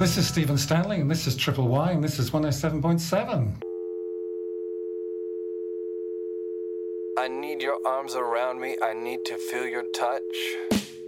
This is Stephen Stanley, and this is Triple Y, and this is 107.7. I need your arms around me. I need to feel your touch.